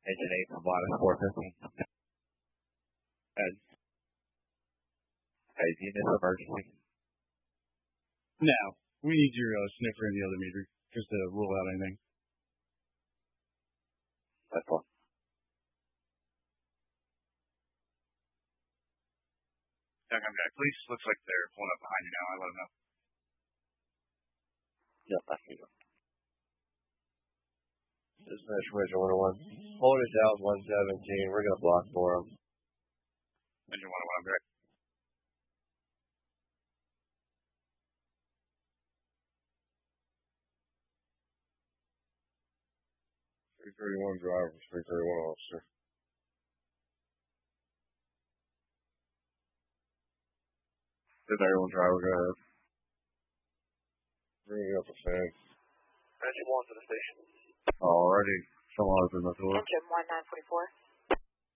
Engine 8 from minus 415. Hey, Venus emergency. No, we need your sniffer in the other meter just to rule out anything. That's fine. Second guy, police. Looks like they're pulling up behind you now. I let them know. Yep, that's me. Dispatch Region 101. Hold it down 117. We're going to block for them. Engine 101, correct? .331 driver, 331 officer. Did everyone driver go ahead? Bring up the fence. Engine 1 to the station. Alrighty. Someone open the door. Engine 1944.